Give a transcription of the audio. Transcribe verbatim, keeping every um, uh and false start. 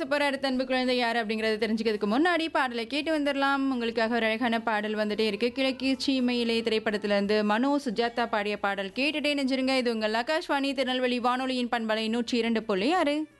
போற அடுத்த அன்பு குழந்தை யார் அப்படிங்கறத தெரிஞ்சுக்கிறதுக்கு முன்னாடி பாடலை கேட்டு வந்துடலாம். உங்களுக்காக ஒரு அழகான பாடல் வந்துட்டே இருக்கு. கிழக்கு சீமையிலே திரைப்படத்துல இருந்து மனோ சுஜாதா பாடிய பாடல் கேட்டுட்டே நெஞ்சிருங்க. இது உங்கள் ஆகாஷ்வாணி திருநெல்வேலி வானொலியின் பண்பலை நூற்றி இரண்டு புள்ளி ஆறு.